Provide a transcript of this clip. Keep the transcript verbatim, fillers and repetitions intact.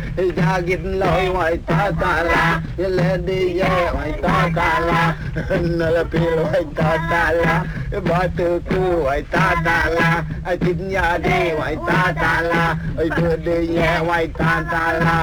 cha gin lôi ngoài ta ta la lên đi về ngoài ta ta la nó là pi ngoài ta ta la bỏ từ từ ngoài ta ta la ai tin nhà đi ngoài ta ta la ai đưa đi về ngoài ta ta la